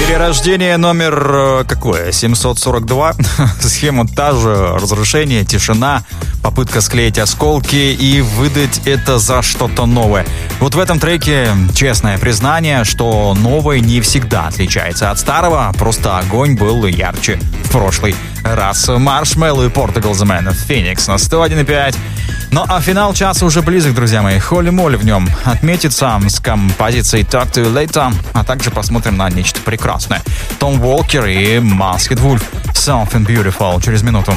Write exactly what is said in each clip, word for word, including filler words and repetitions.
Перерождение номер какое? семьсот сорок два. Схема та же. Разрушение, тишина, попытка склеить осколки и выдать это за что-то новое. Вот в этом треке честное признание, что новое не всегда отличается от старого. Просто огонь был ярче в прошлый раз. Маршмелло и Portugal The Man Phoenix на сто один и пять. Ну а финал часа уже близок, друзья мои. Холли Молли в нем отметится с композицией Talk to You Later, а также посмотрим на нечто прекрасное. Том Уолкер и Masked Wolf. Something Beautiful через минуту.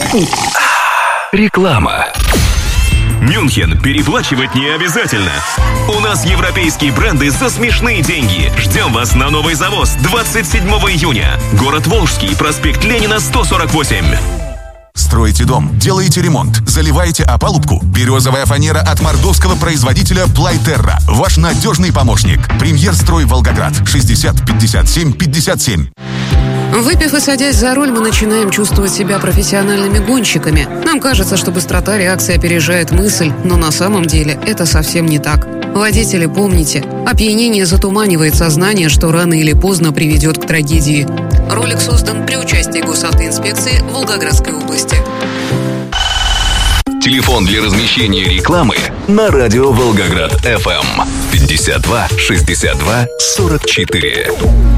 Реклама. Мюнхен переплачивать не обязательно. У нас европейские бренды за смешные деньги. Ждем вас на новый завоз двадцать седьмого июня. Город Волжский, проспект Ленина, сто сорок восемь. Строите дом, делаете ремонт, заливаете опалубку. Березовая фанера от мордовского производителя Плайтерра. Ваш надежный помощник. Премьер-строй Волгоград. шестьдесят пятьдесят семь пятьдесят семь. Выпив и садясь за руль, мы начинаем чувствовать себя профессиональными гонщиками. Нам кажется, что быстрота реакции опережает мысль, но на самом деле это совсем не так. Водители, помните, опьянение затуманивает сознание, что рано или поздно приведет к трагедии. Ролик создан при участии госавтоинспекции Волгоградской области. Телефон для размещения рекламы на радио Волгоград эф эм пятьдесят два шестьдесят два сорок четыре.